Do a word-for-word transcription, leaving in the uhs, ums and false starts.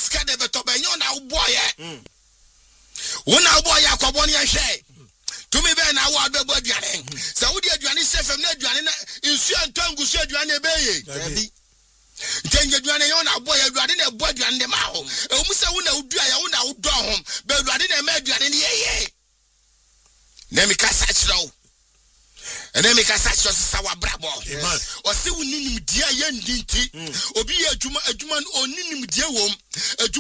sika de beto be nyo na wo boye wo na wo boye akobo ne hwe to me be na wo adebo aduane se wo di aduane sefem na aduane na insu antangu su aduane e beye abi tenye aduane yo na boye aduane na bo aduane de ma ho e wo se wo na wo dua ya wo na wo do ho be aduane na ma aduane ne yeye na mi ka sa chiro ene mi ka sa chiro sa wa brabo o se wo ninim dia ye ndinti obi ye adwuma adwuma oninim dia wom